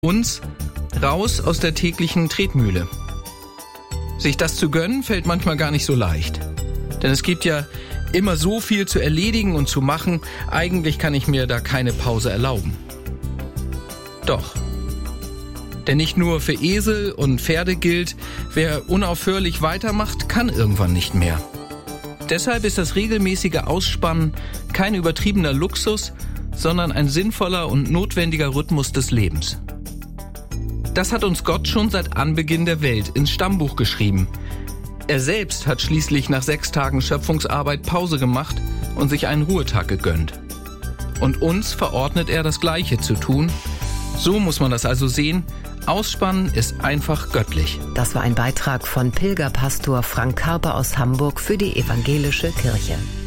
Uns raus aus der täglichen Tretmühle. Sich das zu gönnen, fällt manchmal gar nicht so leicht. Denn es gibt ja immer so viel zu erledigen und zu machen, eigentlich kann ich mir da keine Pause erlauben. Doch. Denn nicht nur für Esel und Pferde gilt, wer unaufhörlich weitermacht, kann irgendwann nicht mehr. Deshalb ist das regelmäßige Ausspannen kein übertriebener Luxus, sondern ein sinnvoller und notwendiger Rhythmus des Lebens. Das hat uns Gott schon seit Anbeginn der Welt ins Stammbuch geschrieben. Er selbst hat schließlich nach 6 Tagen Schöpfungsarbeit Pause gemacht und sich einen Ruhetag gegönnt. Und uns verordnet er, das Gleiche zu tun. So muss man das also sehen. Ausspannen ist einfach göttlich. Das war ein Beitrag von Pilgerpastor Frank Karper aus Hamburg für die Evangelische Kirche.